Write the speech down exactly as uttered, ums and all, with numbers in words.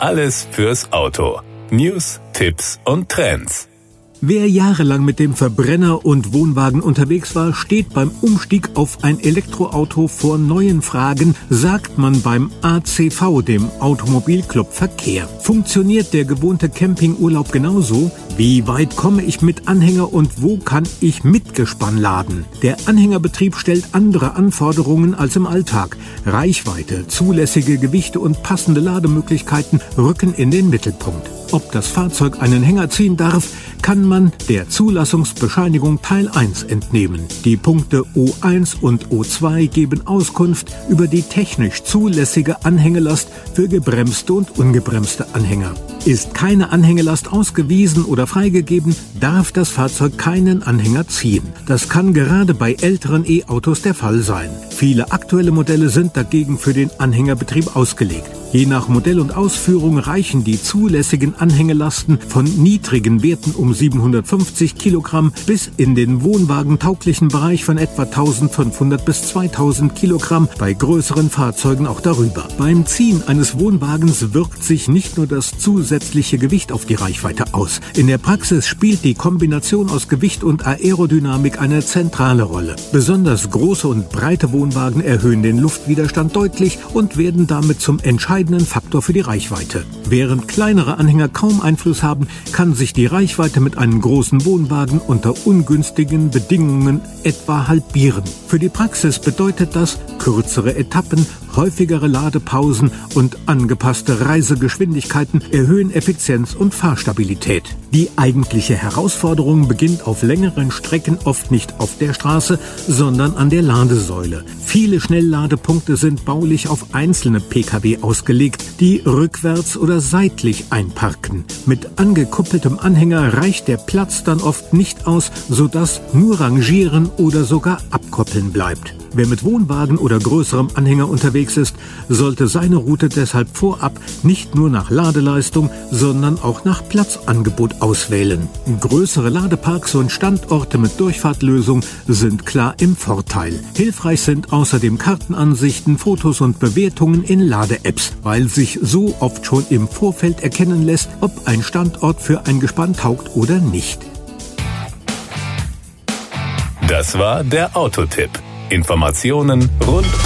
Alles fürs Auto. News, Tipps und Trends. Wer jahrelang mit dem Verbrenner und Wohnwagen unterwegs war, steht beim Umstieg auf ein Elektroauto vor neuen Fragen, sagt man beim A C V, dem Automobilclub Verkehr. Funktioniert der gewohnte Campingurlaub genauso? Wie weit komme ich mit Anhänger und wo kann ich Mitgespann laden? Der Anhängerbetrieb stellt andere Anforderungen als im Alltag. Reichweite, zulässige Gewichte und passende Lademöglichkeiten rücken in den Mittelpunkt. Ob das Fahrzeug einen Hänger ziehen darf, kann man der Zulassungsbescheinigung Teil eins entnehmen. Die Punkte O eins und O zwei geben Auskunft über die technisch zulässige Anhängelast für gebremste und ungebremste Anhänger. Ist keine Anhängelast ausgewiesen oder freigegeben, darf das Fahrzeug keinen Anhänger ziehen. Das kann gerade bei älteren E-Autos der Fall sein. Viele aktuelle Modelle sind dagegen für den Anhängerbetrieb ausgelegt. Je nach Modell und Ausführung reichen die zulässigen Anhängelasten von niedrigen Werten um siebenhundertfünfzig Kilogramm bis in den wohnwagentauglichen Bereich von etwa eintausendfünfhundert bis zweitausend Kilogramm, bei größeren Fahrzeugen auch darüber. Beim Ziehen eines Wohnwagens wirkt sich nicht nur das zusätzliche Gewicht auf die Reichweite aus. In der Praxis spielt die Kombination aus Gewicht und Aerodynamik eine zentrale Rolle. Besonders große und breite Wohnwagen erhöhen den Luftwiderstand deutlich und werden damit zum entscheidenden Faktor für die Reichweite. Während kleinere Anhänger kaum Einfluss haben, kann sich die Reichweite mit einem großen Wohnwagen unter ungünstigen Bedingungen etwa halbieren. Für die Praxis bedeutet das kürzere Etappen, häufigere Ladepausen und angepasste Reisegeschwindigkeiten erhöhen Effizienz und Fahrstabilität. Die eigentliche Herausforderung beginnt auf längeren Strecken oft nicht auf der Straße, sondern an der Ladesäule. Viele Schnellladepunkte sind baulich auf einzelne Pkw ausgelegt, die rückwärts oder seitlich einparken. Mit angekuppeltem Anhänger reicht der Platz dann oft nicht aus, sodass nur Rangieren oder sogar Abkoppeln bleibt. Wer mit Wohnwagen oder größerem Anhänger unterwegs ist, sollte seine Route deshalb vorab nicht nur nach Ladeleistung, sondern auch nach Platzangebot auswählen. Größere Ladeparks und Standorte mit Durchfahrtlösung sind klar im Vorteil. Hilfreich sind außerdem Kartenansichten, Fotos und Bewertungen in Lade-Apps, weil sich so oft schon im Vorfeld erkennen lässt, ob ein Standort für ein Gespann taugt oder nicht. Das war der Autotipp. Informationen rund